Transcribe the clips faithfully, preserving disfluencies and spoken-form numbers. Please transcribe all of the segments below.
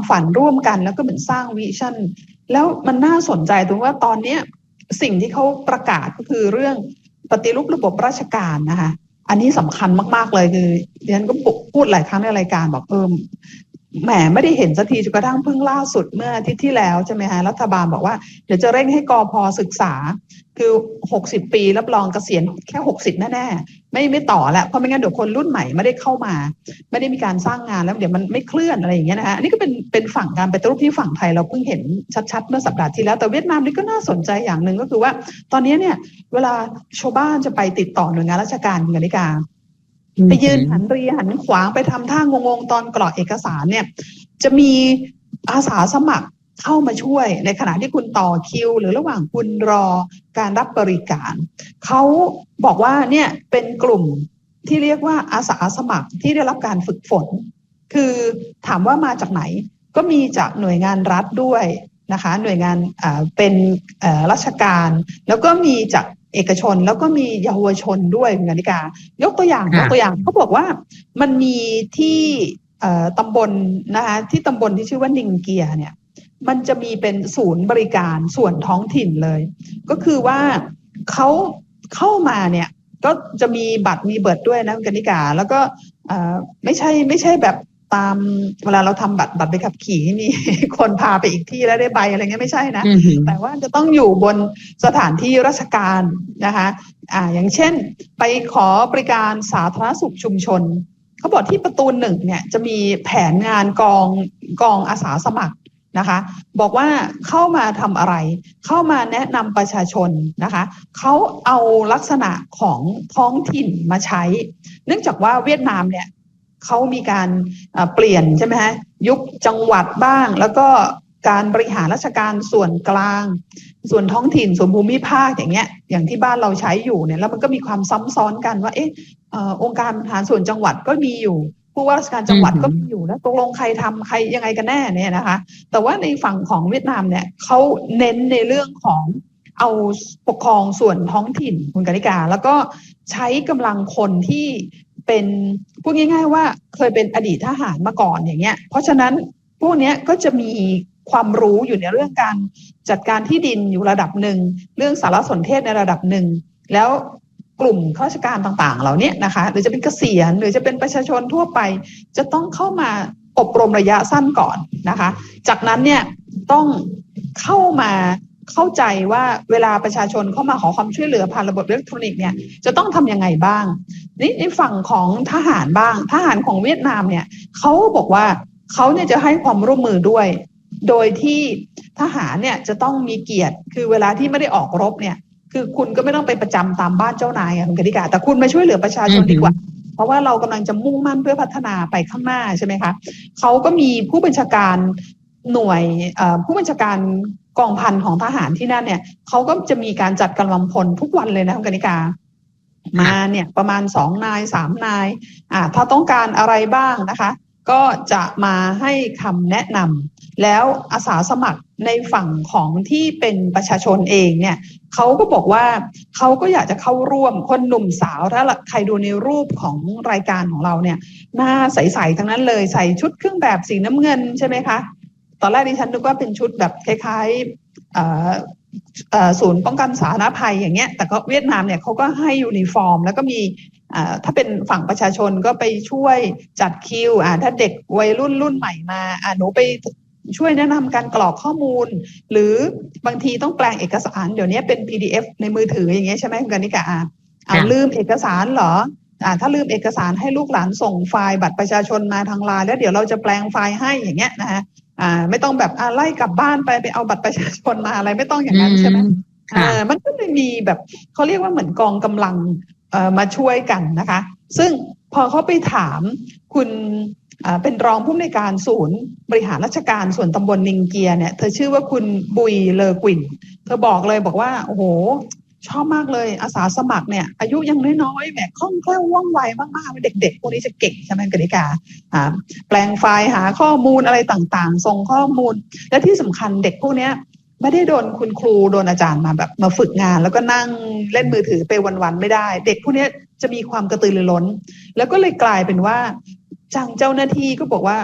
ฝันร่วมกันแล้วก็เหมือนสร้างวิชั่นแล้วมันน่าสนใจตรงว่าตอนนี้สิ่งที่เขาประกาศก็คือเรื่องปฏิรูประบบราชการนะคะอันนี้สำคัญมากๆเลยคือดิฉันก็พูดหลายครั้งในรายการบอกเออแหมไม่ได้เห็นสักทีจนกระทั่งเพิ่งล่าสุดเมื่ออาทิตย์ที่แล้วใช่ไหมฮะรัฐบาลบอกว่าเดี๋ยวจะเร่งให้กพ.ศึกษาคือหกสิบปีรับรองเกษียณแค่หกสิบแน่ๆไม่ไม่ต่อแล้วเพราะไม่งั้นเดี๋ยวคนรุ่นใหม่ไม่ได้เข้ามาไม่ได้มีการสร้างงานแล้วเดี๋ยวมันไม่เคลื่อนอะไรอย่างเงี้ยนะฮะอันนี้ก็เป็นเป็นฝั่งการปฏิรูปที่ฝั่งไทยเราเพิ่งเห็นชัดๆเมื่อสัปดาห์ที่แล้วแต่เวียดนามนี่ก็น่าสนใจอย่างหนึ่งก็คือว่าตอนนี้เนี่ยเวลาชาวบ้านจะไปติดต่อหน่วยงานราชการคุณกนิกาไปยืนหันเรียหันขวางไปทำท่างงๆตอนกรอกเอกสารเนี่ยจะมีอาสาสมัครเข้ามาช่วยในขณะที่คุณต่อคิวหรือระหว่างคุณรอการรับบริการเขาบอกว่าเนี่ยเป็นกลุ่มที่เรียกว่าอาสาสมัครที่ได้รับการฝึกฝนคือถามว่ามาจากไหนก็มีจากหน่วยงานรัฐด้วยนะคะหน่วยงานเป็นราชการแล้วก็มีจากเอกชนแล้วก็มีเยาวชนด้วยคุณกนิกายกตัวอย่างยกตัวอย่างเขาบอกว่ามันมีที่ตำบลนะคะที่ตำบลที่ชื่อว่านิงเกียเนี่ยมันจะมีเป็นศูนย์บริการส่วนท้องถิ่นเลยก็คือว่าเขาเข้ามาเนี่ยก็จะมีบัตรมีเบิร์ดด้วยนะคุณกนิกาแล้วก็ไม่ใช่ไม่ใช่แบบตามเวลาเราทำบัตรบัตรไปขับขี่มีคนพาไปอีกที่แล้วได้ใบอะไรเงี้ยไม่ใช่นะ mm-hmm. แต่ว่าจะต้องอยู่บนสถานที่ราชการนะคะอ่าอย่างเช่นไปขอบริการสาธารณสุขชุมชนเขาบอกที่ประตูหนึ่งเนี่ยจะมีแผนงานกองกองอาสาสมัครนะคะบอกว่าเข้ามาทำอะไรเข้ามาแนะนำประชาชนนะคะเขาเอาลักษณะของท้องถิ่นมาใช้เนื่องจากว่าเวียดนามเนี่ยเขามีการเปลี่ยนใช่ไหมฮะยุคจังหวัดบ้างแล้วก็การบริหารราชการส่วนกลางส่วนท้องถิ่นส่วนภูมิภาคอย่างเงี้ยอย่างที่บ้านเราใช้อยู่เนี่ยแล้วมันก็มีความซ้ำซ้อนกันว่าเอ๊ะองค์การบริหารส่วนจังหวัดก็มีอยู่ผู้ว่าราชการจังหวัดก็มีอยู่แล้วตกลงใครทำใครยังไงกันแน่เนี่ยนะคะแต่ว่าในฝั่งของเวียดนามเนี่ยเขาเน้นในเรื่องของเอาปกครองส่วนท้องถิ่นคุณกนิกาแล้วก็ใช้กำลังคนที่เป็นพูดง่ายๆว่าเคยเป็นอดีตทหารมาก่อนอย่างเงี้ยเพราะฉะนั้นพวกนี้ก็จะมีความรู้อยู่ในเรื่องการจัดการที่ดินอยู่ระดับหนึ่งเรื่องสารสนเทศในระดับหนึ่งแล้วกลุ่มข้าราชการต่างๆเหล่านี้นะคะหรือจะเป็นเกษียณหรือจะเป็นประชาชนทั่วไปจะต้องเข้ามาอบรมระยะสั้นก่อนนะคะจากนั้นเนี่ยต้องเข้ามาเข้าใจว่าเวลาประชาชนเข้ามาขอความช่วยเหลือผ่านระบบอิเล็กทรอนิกส์เนี่ยจะต้องทำยังไงบ้างนี่ในฝั่งของทหารบ้างทหารของเวียดนามเนี่ยเขาบอกว่าเขาเนี่ยจะให้ความร่วมมือด้วยโดยที่ทหารเนี่ยจะต้องมีเกียรติคือเวลาที่ไม่ได้ออกรบเนี่ยคือคุณก็ไม่ต้องไปประจำตามบ้านเจ้านายคุณกนิกาแต่คุณมาช่วยเหลือประชาชนดีกว่าเพราะว่าเรากำลังจะมุ่งมั่นเพื่อพัฒนาไปข้างหน้าใช่ไหมคะเขาก็มีผู้บัญชาการหน่วยผู้บัญชาการกองพันของทหารที่นั่นเนี่ยเขาก็จะมีการจัดกำลังพลทุกวันเลยนะคุณกนิกามาเนี่ยประมาณสองนายสามนายอ่าถ้าต้องการอะไรบ้างนะคะก็จะมาให้คำแนะนำแล้วอาสาสมัครในฝั่งของที่เป็นประชาชนเองเนี่ยเขาก็บอกว่าเขาก็อยากจะเข้าร่วมคนหนุ่มสาวถ้าใครดูในรูปของรายการของเราเนี่ยหน้าใสๆทั้งนั้นเลยใส่ชุดเครื่องแบบสีน้ำเงินใช่ไหมคะตอนแรกดิฉันนึกว่าเป็นชุดแบบคล้ายๆศูนย์ป้องกันสาธารณภัยอย่างเงี้ยแต่ก็เวียดนามเนี่ยเขาก็ให้ยูนิฟอร์มแล้วก็มีถ้าเป็นฝั่งประชาชนก็ไปช่วยจัดคิวถ้าเด็กวัยรุ่นรุ่นใหม่มาหนูไปช่วยแนะนำการกรอกข้อมูลหรือบางทีต้องแปลงเอกสารเดี๋ยวนี้เป็น พี ดี เอฟ ในมือถืออย่างเงี้ยใช่ไหมคุณกนิกาอ่าลืมเอกสารเหรออ่าถ้าลืมเอกสารให้ลูกหลานส่งไฟล์บัตรประชาชนมาทางไลน์แล้วเดี๋ยวเราจะแปลงไฟล์ให้อย่างเงี้ยนะฮะอ่าไม่ต้องแบบอ่าไล่กลับบ้านไปไปเอาบัตรประชาชนมาอะไรไม่ต้องอย่างนั้นใช่ไหมอ่ามันก็เลยมีแบบเขาเรียกว่าเหมือนกองกำลังเอ่อมาช่วยกันนะคะซึ่งพอเขาไปถามคุณเป็นรองผู้อำนวยการศูนย์บริหารราชการส่วนตำบลนิงเกียเนี่ยเธอชื่อว่าคุณบุยเลอกวินเธอบอกเลยบอกว่าโอ้โหชอบมากเลยอาสาสมัครเนี่ยอายุยังน้อยๆแหมคล่องแคล่วว่องไวมากๆเด็กๆพวกนี้จะเก่งใช่ไหมกนิกาแปลงไฟล์หาข้อมูลอะไรต่างๆส่งข้อมูลและที่สำคัญเด็กพวกนี้ไม่ได้โดนคุณครูโดนอาจารย์มาแบบมาฝึกงานแล้วก็นั่งเล่นมือถือไปวันๆไม่ได้เด็กพวกนี้จะมีความกระตือรือร้นแล้วก็เลยกลายเป็นว่าจังเจ้าหน้าที่ก็บอกว่า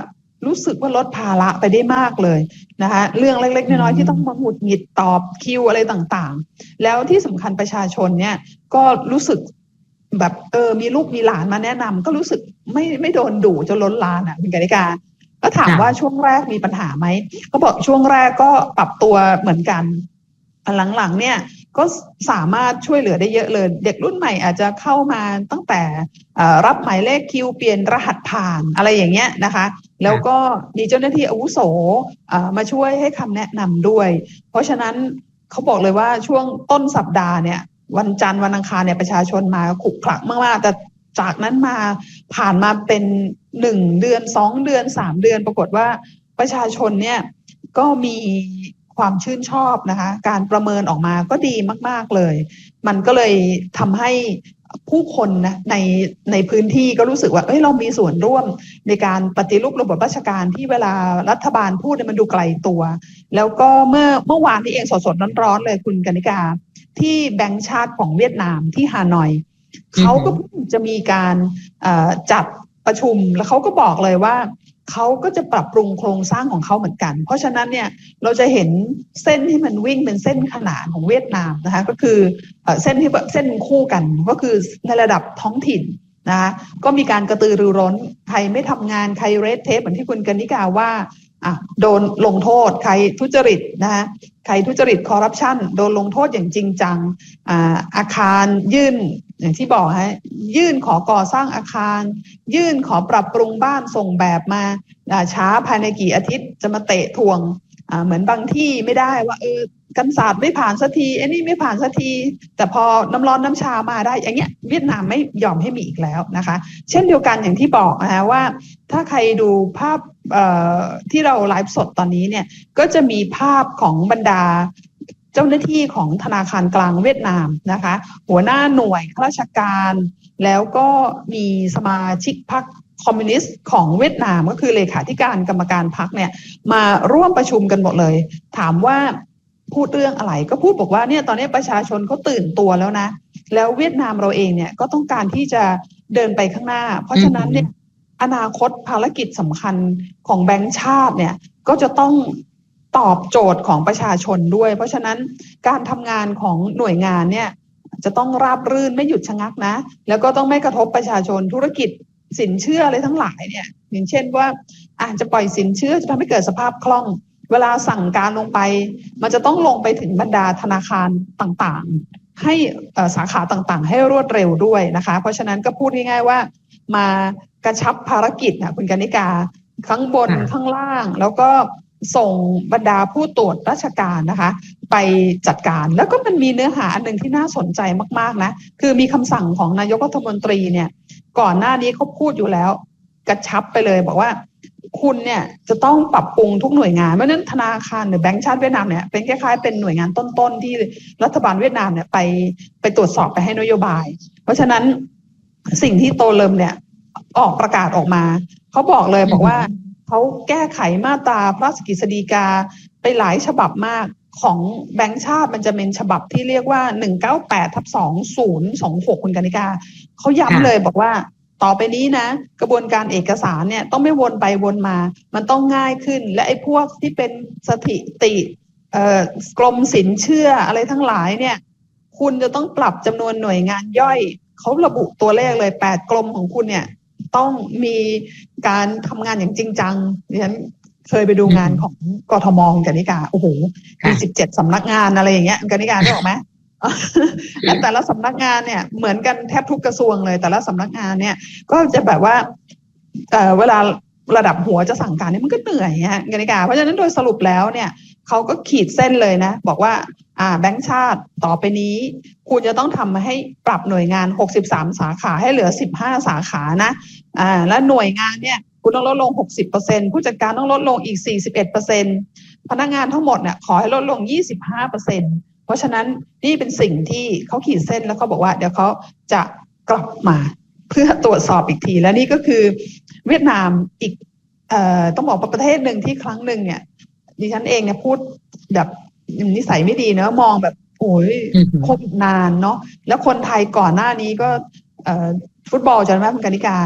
รู้สึกว่าลดภาระไปได้มากเลยนะคะเรื่องเล็กๆน้อยๆที่ต้องมาหงุดหงิดตอบคิวอะไรต่างๆแล้วที่สำคัญประชาชนเนี่ยก็รู้สึกแบบเออมีลูกมีหลานมาแนะนำก็รู้สึกไม่ไม่โดนดุจนล้นลานอ่ะคุณกนิกาก็ถามว่าช่วงแรกมีปัญหาไหมเขาบอกช่วงแรกก็ปรับตัวเหมือนกันหลังๆเนี่ยก็สามารถช่วยเหลือได้เยอะเลยเด็กรุ่นใหม่อาจจะเข้ามาตั้งแต่รับหมายเลขคิวเปลี่ยนรหัสผ่านอะไรอย่างเงี้ยนะคะแล้วก็มีเจ้าหน้าที่อาวุโสมาช่วยให้คำแนะนำด้วยเพราะฉะนั้นเขาบอกเลยว่าช่วงต้นสัปดาห์เนี่ยวันจันทร์วันอังคารเนี่ยประชาชนมาขลุกขลักมากๆแต่จากนั้นมาผ่านมาเป็นหนึ่งเดือนสองเดือนสามเดือนปรากฏว่าประชาชนเนี่ยก็มีความชื่นชอบนะคะการประเมินออกมาก็ดีมากๆเลยมันก็เลยทำให้ผู้คนนะในในพื้นที่ก็รู้สึกว่าเอ้ยเรามีส่วนร่วมในการปฏิรูประบบราชการที่เวลารัฐบาลพูดเนี่ยมันดูไกลตัวแล้วก็เมื่อเมื่อวานนี้เองสดๆร้อนๆเลยคุณกนิกาที่แบงก์ชาติของเวียดนามที่ฮานอยเขาก็จะมีการจัดประชุมแล้วเขาก็บอกเลยว่าเขาก็จะปรับปรุงโครงสร้างของเขาเหมือนกันเพราะฉะนั้นเนี่ยเราจะเห็นเส้นที่มันวิ่งเป็นเส้นขนานของเวียดนามนะคะก็คือเส้นที่แบบเส้นคู่กันก็คือในระดับท้องถิ่นนะคะก็มีการกระตือรือร้นใครไม่ทำงานใครเรดเทปเหมือนที่คุณกนิกาว่าอ่ะโดนลงโทษใครทุจริตนะคะใครทุจริตคอร์รัปชันโดนลงโทษอย่างจริงจังอ่าอาคารยื่นอย่างที่บอกฮะยื่นขอก่อสร้างอาคารยื่นขอปรับปรุงบ้านส่งแบบมาช้าภายในกี่อาทิตย์จะมาเตะทวงเหมือนบางที่ไม่ได้ว่าเออกันศาสตร์ไม่ผ่านสักทีไอ้นี่ไม่ผ่านสักทีแต่พอน้ำร้อนน้ำชามาได้อย่างเงี้ยเวียดนามไม่ยอมให้มีอีกแล้วนะคะเช่นเดียวกันอย่างที่บอกนะคะว่าถ้าใครดูภาพที่เราไลฟ์สดตอนนี้เนี่ยก็จะมีภาพของบรรดาเจ้าหน้าที่ของธนาคารกลางเวียดนามนะคะหัวหน้าหน่วยข้าราชการแล้วก็มีสมาชิกพรรคคอมมิวนิสต์ของเวียดนามก็คือเลขาธิการกรรมการพรรคเนี่ยมาร่วมประชุมกันหมดเลยถามว่าพูดเรื่องอะไรก็พูดบอกว่าเนี่ยตอนนี้ประชาชนเขาตื่นตัวแล้วนะแล้วเวียดนามเราเองเนี่ยก็ต้องการที่จะเดินไปข้างหน้าเพราะฉะนั้นเนี่ยอนาคตภารกิจสำคัญของแบงก์ชาติเนี่ยก็จะต้องตอบโจทย์ของประชาชนด้วยเพราะฉะนั้นการทำงานของหน่วยงานเนี่ยจะต้องราบรื่นไม่หยุดชะงักนะแล้วก็ต้องไม่กระทบประชาชนธุรกิจสินเชื่ออะไรทั้งหลายเนี่ยอย่างเช่นว่าอาจจะปล่อยสินเชื่อจะทำให้เกิดสภาพคล่องเวลาสั่งการลงไปมันจะต้องลงไปถึงบรรดาธนาคารต่างๆให้สาขาต่างๆให้รวดเร็วด้วยนะคะเพราะฉะนั้นก็พูดง่ายๆว่ามากระชับภารกิจนะคุณกนิกาข้างบนข้างล่างแล้วก็ส่งบรรดาผู้ตรวจราชการนะคะไปจัดการแล้วก็มันมีเนื้อหาอันหนึ่งที่น่าสนใจมากๆนะคือมีคำสั่งของนายกรัฐมนตรีเนี่ยก่อนหน้านี้เขาพูดอยู่แล้วกระชับไปเลยบอกว่าคุณเนี่ยจะต้องปรับปรุงทุกหน่วยงานเพราะนั้นธนาคารหรือแบงก์ชาติเวียดนามเนี่ยเป็นคล้ายๆเป็นหน่วยงานต้นๆที่รัฐบาลเวียดนามเนี่ยไปไปตรวจสอบไปให้นโยบายเพราะฉะนั้นสิ่งที่โตเลิมเนี่ยออกประกาศออกมาเขาบอกเลยบอกว่าเขาแก้ไขมาตราพระราชกฤษฎีกาไปหลายฉบับมากของแบงก์ชาติมันจะเป็นฉบับที่เรียกว่าหนึ่งเก้าแปดทับสองศูนย์สองหกคุณกนิกาเขาย้ำเลยบอกว่าต่อไปนี้นะกระบวนการเอกสารเนี่ยต้องไม่วนไปวนมามันต้องง่ายขึ้นและไอ้พวกที่เป็นสถิติเอ่อกรมสินเชื่ออะไรทั้งหลายเนี่ยคุณจะต้องปรับจำนวนหน่วยงานย่อยเขาระบุตัวเลขเลยแปดกรมของคุณเนี่ยต้องมีการทำงานอย่างจริงจังดิฉันเคยไปดูงานของกทมกนิกาโอ้โหมีสิบเจ็ดสำนักงานอะไรอย่างเงี้ยกนิกาได้ออกไหมและแต่ละสำนักงานเนี่ยเหมือนกันแทบทุกกระทรวงเลยแต่ละสำนักงานเนี่ยก็จะแบบว่าเอ่อเวลาระดับหัวจะสั่งการเนี่ยมันก็เหนื่อยฮะกนิกาเพราะฉะนั้นโดยสรุปแล้วเนี่ยเขาก็ขีดเส้นเลยนะบอกว่าอ่าแบงก์ชาติต่อไปนี้คุณจะต้องทำให้ปรับหน่วยงานหกสิบสามสาขาให้เหลือสิบห้าสาขานะอ่าและหน่วยงานเนี่ยคุณต้องลดลง หกสิบเปอร์เซ็นต์ ผู้จัดการต้องลดลงอีก สี่สิบเอ็ดเปอร์เซ็นต์ พนักงานทั้งหมดเนี่ยขอให้ลดลง ยี่สิบห้าเปอร์เซ็นต์ เพราะฉะนั้นนี่เป็นสิ่งที่เขาขีดเส้นแล้วเขาบอกว่าเดี๋ยวเขาจะกลับมาเพื่อตรวจสอบอีกทีและนี่ก็คือเวียดนามอีกเอ่อต้องบอกว่าประเทศหนึ่งที่ครั้งหนึ่งเนี่ยดิฉันเองเนี่ยพูดแบบนิสัยไม่ดีเนอะมองแบบโอ้ยโคตรนานเนาะแล้วคนไทยก่อนหน้านี้ก็เอ่อฟุตบอลจำได้ไหมคุณกนิกา